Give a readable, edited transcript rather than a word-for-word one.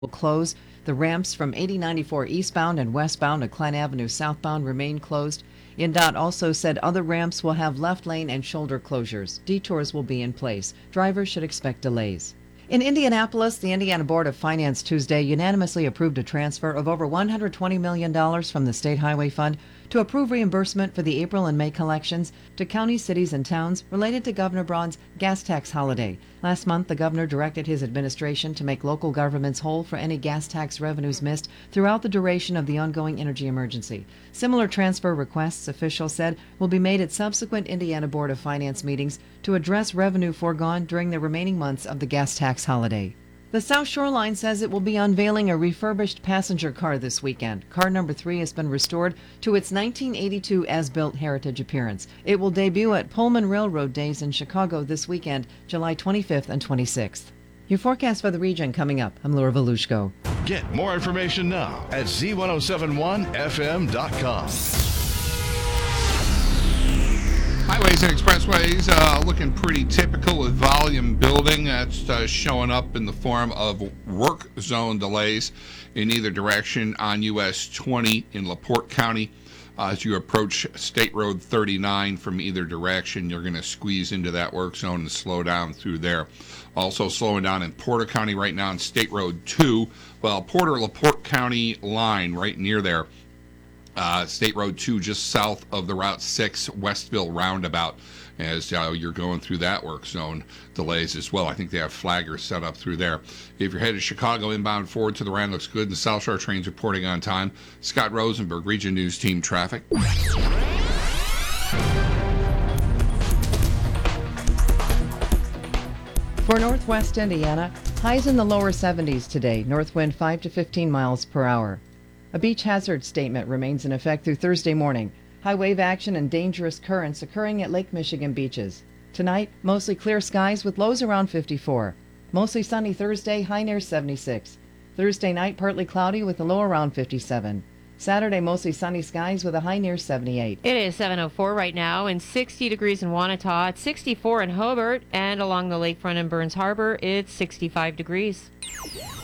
will close. The ramps from 8094 eastbound and westbound to Klein Avenue southbound remain closed. INDOT also said other ramps will have left lane and shoulder closures. Detours will be in place. Drivers should expect delays. In Indianapolis, the Indiana Board of Finance Tuesday unanimously approved a transfer of over $120 million from the State Highway Fund to approve reimbursement for the April and May collections to counties, cities, and towns related to Governor Braun's gas tax holiday. Last month, the governor directed his administration to make local governments whole for any gas tax revenues missed throughout the duration of the ongoing energy emergency. Similar transfer requests, officials said, will be made at subsequent Indiana Board of Finance meetings to address revenue foregone during the remaining months of the gas tax holiday. The South Shoreline says it will be unveiling a refurbished passenger car this weekend. Car number 3 has been restored to its 1982 as-built heritage appearance. It will debut at Pullman Railroad Days in Chicago this weekend, July 25th and 26th. Your forecast for the region coming up. I'm Laura Volushko. Get more information now at z1071fm.com. Highways and expressways looking pretty typical with volume building. That's showing up in the form of work zone delays in either direction on US 20 in LaPorte County. As you approach State Road 39 from either direction, you're going to squeeze into that work zone and slow down through there. Also slowing down in Porter County right now on State Road 2. Well, Porter-LaPorte County line right near there. State Road 2 just south of the Route 6 Westville roundabout as you're going through that work zone delays as well. I think they have flaggers set up through there. If you're headed to Chicago inbound forward to the Rand looks good. The South Shore trains reporting on time. Scott Rosenberg, Region News Team Traffic. For Northwest Indiana, highs in the lower 70s today. North wind 5 to 15 miles per hour. A beach hazard statement remains in effect through Thursday morning. High wave action and dangerous currents occurring at Lake Michigan beaches. Tonight, mostly clear skies with lows around 54. Mostly sunny Thursday, high near 76. Thursday night, partly cloudy with a low around 57. Saturday, mostly sunny skies with a high near 78. It is 7:04 right now and 60 degrees in Wanata. It's 64 in Hobart, and along the lakefront in Burns Harbor, it's 65 degrees.